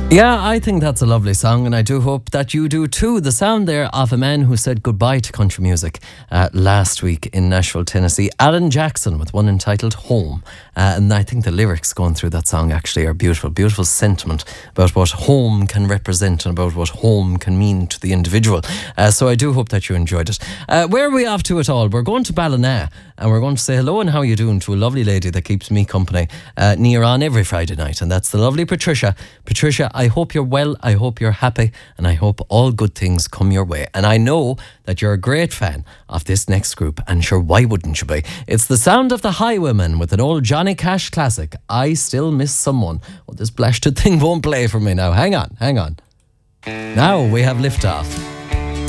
Yeah, I think that's a lovely song, and I do hope that you do too. The sound there of a man who said goodbye to country music last week in Nashville, Tennessee. Alan Jackson with one entitled Home. And I think the lyrics going through that song actually are beautiful. Beautiful sentiment about what home can represent and about what home can mean to the individual. So I do hope that you enjoyed it. Where are we off to at all? We're going to Ballina, and we're going to say hello and how you doing to a lovely lady that keeps me company near on every Friday night, and that's the lovely Patricia. Patricia, I hope you're well, I hope you're happy, and I hope all good things come your way. And I know that you're a great fan of this next group, and sure, why wouldn't you be? It's the sound of the Highwaymen with an old Johnny Cash classic, I Still Miss Someone. Well, this blasted thing won't play for me now. Hang on. Now we have liftoff.